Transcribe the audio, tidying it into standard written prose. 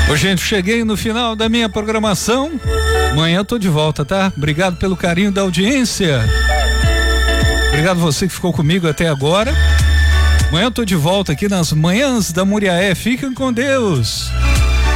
Ô, gente, cheguei no final da minha programação. Amanhã eu tô de volta, tá? Obrigado pelo carinho da audiência. Obrigado você que ficou comigo até agora. Amanhã eu tô de volta aqui nas Manhãs da Muriaé. Fiquem com Deus.